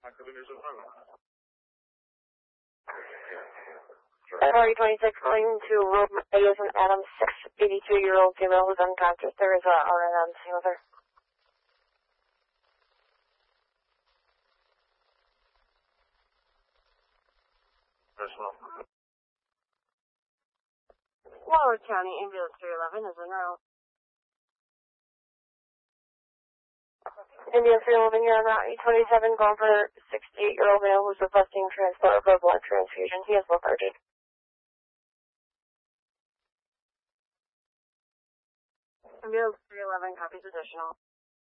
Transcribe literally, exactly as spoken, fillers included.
Authority twenty-six going to room Edison Adams, six eighty-two-year-old female who's unconscious. There is a R N on scene with her. Personal. Waller County Ambulance three eleven is en route. Ambulance three eleven, you're on Route eight twenty-seven, going for sixty-eight-year-old male who's requesting transport for a blood transfusion. He is lethargic. Ambulance three eleven copies additional.